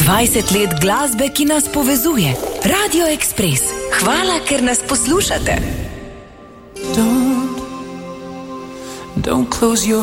20 let glasbe, ki nas povezuje. Radio Express. Hvala, ker nas poslušate. Don't close your